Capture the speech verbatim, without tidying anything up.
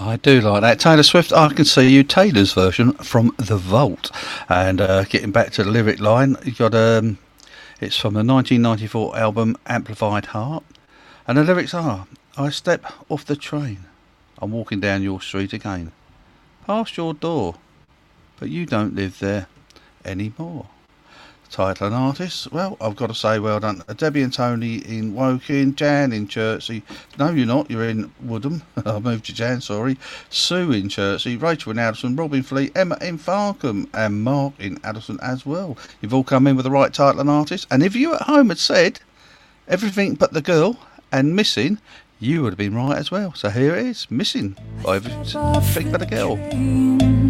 I do like that. Taylor Swift, I Can See You, Taylor's version from The Vault. And uh, getting back to the lyric line, you got um, it's from the nineteen ninety-four album Amplified Heart. And the lyrics are, I step off the train, I'm walking down your street again, past your door, but you don't live there anymore. Title and artist, well, I've got to say well done to Debbie and Tony in Woking, Jan in Chertsey, no you're not, you're in Woodham, I moved to Jan, sorry, Sue in Chertsey, Rachel in Addison, Robin Fleet, Emma in Farkham and Mark in Addison as well. You've all come in with the right title and artist, and if you at home had said Everything But the Girl and Missing, you would have been right as well. So here it is, Missing by Everything But the Girl.